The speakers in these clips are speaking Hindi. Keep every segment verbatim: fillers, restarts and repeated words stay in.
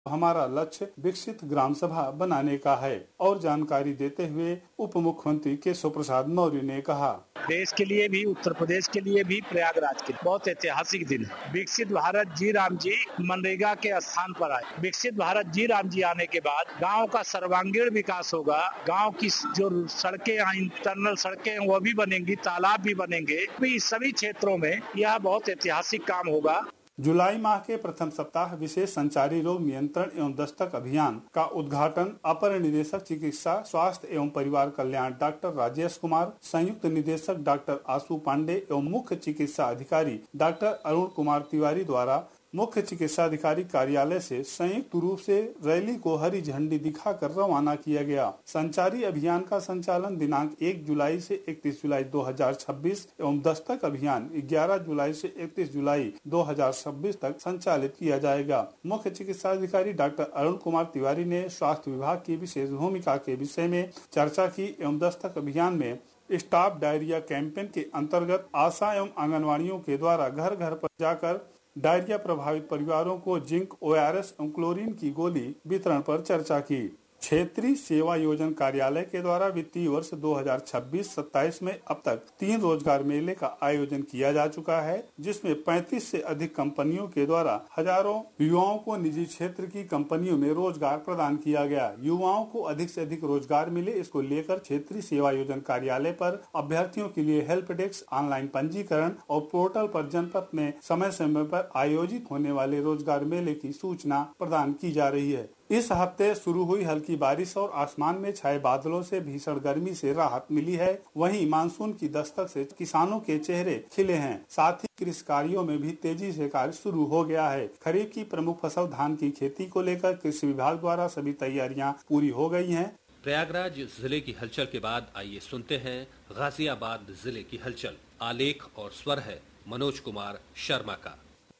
हमारा लक्ष्य विकसित ग्राम सभा बनाने का है। और जानकारी देते हुए उप मुख्यमंत्री केशव प्रसाद मौर्य ने कहा, देश के लिए भी, उत्तर प्रदेश के लिए भी, प्रयागराज के लिए बहुत ऐतिहासिक दिन है। विकसित भारत जी राम जी मनरेगा के स्थान पर आए। विकसित भारत जी राम जी आने के बाद गांव का सर्वांगीण विकास होगा। गांव की जो सड़कें, इंटरनल सड़कें वो भी बनेंगी, तालाब भी बनेंगे। इस सभी क्षेत्रों में यह बहुत ऐतिहासिक काम होगा। जुलाई माह के प्रथम सप्ताह विशेष संचारी रोग नियंत्रण एवं दस्तक अभियान का उद्घाटन अपर निदेशक चिकित्सा स्वास्थ्य एवं परिवार कल्याण डॉक्टर राजेश कुमार, संयुक्त निदेशक डॉक्टर आशु पांडे एवं मुख्य चिकित्सा अधिकारी डॉक्टर अरुण कुमार तिवारी द्वारा मुख्य चिकित्सा अधिकारी कार्यालय से संयुक्त रूप से रैली को हरी झंडी दिखाकर रवाना किया गया। संचारी अभियान का संचालन दिनांक एक जुलाई से इकतीस जुलाई दो हजार छब्बीस एवं दस्तक अभियान ग्यारह जुलाई से इकतीस जुलाई दो हजार छब्बीस तक संचालित किया जाएगा। मुख्य चिकित्सा अधिकारी डॉक्टर अरुण कुमार तिवारी ने स्वास्थ्य विभाग की विशेष भूमिका के विषय में चर्चा की एवं दस्तक अभियान में स्टॉप डायरिया कैंपेन के अंतर्गत आशा एवं आंगनवाड़ियों के द्वारा घर घर पर जाकर डायरिया प्रभावित परिवारों को जिंक, ओ आर एस एवं क्लोरीन की गोली वितरण पर चर्चा की। क्षेत्रीय सेवा योजना कार्यालय के द्वारा वित्तीय वर्ष दो हजार छब्बीस सत्ताईस में अब तक तीन रोजगार मेले का आयोजन किया जा चुका है, जिसमें पैंतीस से अधिक कंपनियों के द्वारा हजारों युवाओं को निजी क्षेत्र की कंपनियों में रोजगार प्रदान किया गया। युवाओं को अधिक से अधिक रोजगार मिले, इसको लेकर क्षेत्रीय सेवा योजना कार्यालय पर अभ्यर्थियों के लिए हेल्प डेस्क, ऑनलाइन पंजीकरण और पोर्टल पर जनपद में समय समय पर आयोजित होने वाले रोजगार मेले की सूचना प्रदान की जा रही है। इस हफ्ते शुरू हुई हल्की बारिश और आसमान में छाए बादलों से भीषण गर्मी से राहत मिली है। वहीं मानसून की दस्तक से किसानों के चेहरे खिले हैं। साथ ही कृषि कार्यों में भी तेजी से कार्य शुरू हो गया है। खरीफ की प्रमुख फसल धान की खेती को लेकर कृषि विभाग द्वारा सभी तैयारियां पूरी हो गई हैं। प्रयागराज जिले की हलचल के बाद आइए सुनते हैं गाजियाबाद जिले की हलचल। आलेख और स्वर है मनोज कुमार शर्मा का।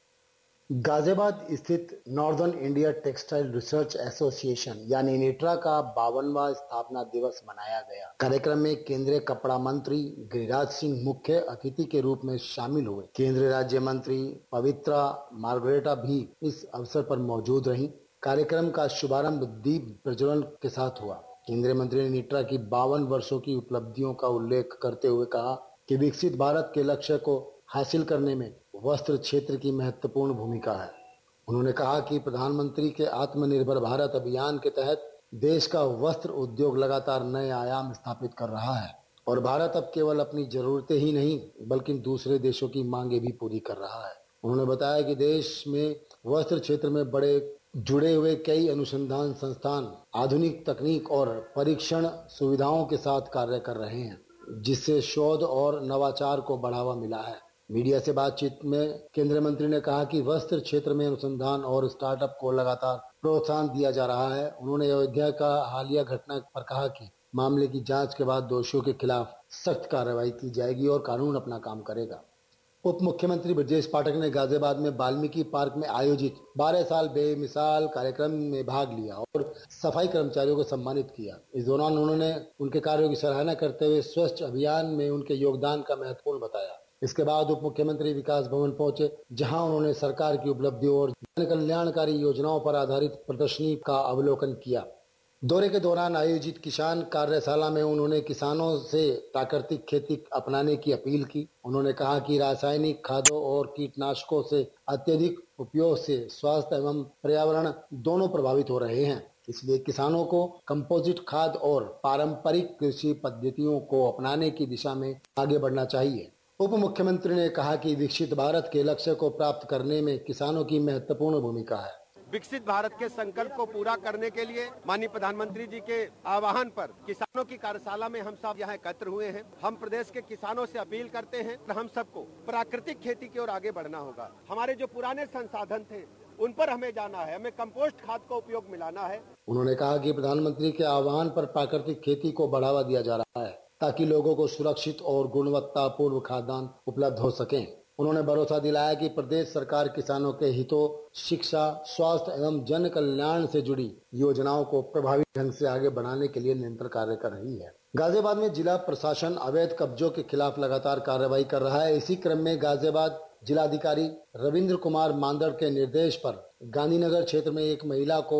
गाजियाबाद स्थित northern India textile research association यानी नेट्रा का बावनवां स्थापना दिवस मनाया गया। कार्यक्रम में केंद्रीय कपड़ा मंत्री गिरिराज सिंह मुख्य अतिथि के रूप में शामिल हुए। केंद्रीय राज्य मंत्री पवित्रा मार्गरेटा भी इस अवसर पर मौजूद रहीं। कार्यक्रम का शुभारंभ दीप प्रज्वलन के साथ हुआ। केंद्रीय मंत्री ने नेट्रा की बावन वर्षों की उपलब्धियों का उल्लेख करते हुए कहा कि विकसित भारत के लक्ष्य को हासिल करने में वस्त्र क्षेत्र की महत्वपूर्ण भूमिका है। उन्होंने कहा कि प्रधानमंत्री के आत्मनिर्भर भारत अभियान के तहत देश का वस्त्र उद्योग लगातार नए आयाम स्थापित कर रहा है और भारत अब केवल अपनी जरूरतें ही नहीं बल्कि दूसरे देशों की मांगे भी पूरी कर रहा है। उन्होंने बताया कि देश में वस्त्र क्षेत्र में बड़े जुड़े हुए कई अनुसंधान संस्थान आधुनिक तकनीक और परीक्षण सुविधाओं के साथ कार्य कर रहे हैं, जिससे शोध और नवाचार को बढ़ावा मिला है। मीडिया से बातचीत में केंद्रीय मंत्री ने कहा कि वस्त्र क्षेत्र में अनुसंधान और स्टार्टअप को लगातार प्रोत्साहन दिया जा रहा है। उन्होंने अयोध्या का हालिया घटना पर कहा कि मामले की जांच के बाद दोषियों के खिलाफ सख्त कार्रवाई की जाएगी और कानून अपना काम करेगा। उप मुख्यमंत्री ब्रजेश पाठक ने गाजियाबाद में वाल्मीकि पार्क में आयोजित बारह साल बेमिसाल कार्यक्रम में भाग लिया और सफाई कर्मचारियों को सम्मानित किया। इस दौरान उन्होंने उनके कार्यों की सराहना करते हुए स्वच्छ अभियान में उनके योगदान का महत्वपूर्ण बताया। इसके बाद उप मुख्यमंत्री विकास भवन पहुंचे, जहां उन्होंने सरकार की उपलब्धियों और जन कल्याणकारी योजनाओं पर आधारित प्रदर्शनी का अवलोकन किया। दौरे के दौरान आयोजित किसान कार्यशाला में उन्होंने किसानों से प्राकृतिक खेती अपनाने की अपील की। उन्होंने कहा कि रासायनिक खादों और कीटनाशकों से अत्यधिक उपयोग से स्वास्थ्य एवं पर्यावरण दोनों प्रभावित हो रहे हैं, इसलिए किसानों को कंपोजिट खाद और पारंपरिक कृषि पद्धतियों को अपनाने की दिशा में आगे बढ़ना चाहिए। उप मुख्यमंत्री ने कहा कि विकसित भारत के लक्ष्य को प्राप्त करने में किसानों की महत्वपूर्ण भूमिका है। विकसित भारत के संकल्प को पूरा करने के लिए माननीय प्रधानमंत्री जी के आह्वान पर किसानों की कार्यशाला में हम सब यहाँ एकत्र हुए हैं। हम प्रदेश के किसानों से अपील करते हैं कि हम सबको प्राकृतिक खेती की ओर आगे बढ़ना होगा। हमारे जो पुराने संसाधन थे उन पर हमें जाना है, हमें कंपोस्ट खाद का उपयोग मिलाना है। उन्होंने कहा कि प्रधानमंत्री के आह्वान पर प्राकृतिक खेती को बढ़ावा दिया जा रहा है ताकि लोगों को सुरक्षित और गुणवत्तापूर्ण खाद्यान्न उपलब्ध हो सके। उन्होंने भरोसा दिलाया कि प्रदेश सरकार किसानों के हितों, शिक्षा, स्वास्थ्य एवं जन कल्याण से जुड़ी योजनाओं को प्रभावी ढंग से आगे बढ़ाने के लिए निरंतर कार्य कर रही है। गाजियाबाद में जिला प्रशासन अवैध कब्जों के खिलाफ लगातार कार्रवाई कर रहा है। इसी क्रम में गाजियाबाद जिलाधिकारी रविंद्र कुमार मांदड़ के निर्देश पर गांधीनगर क्षेत्र में एक महिला को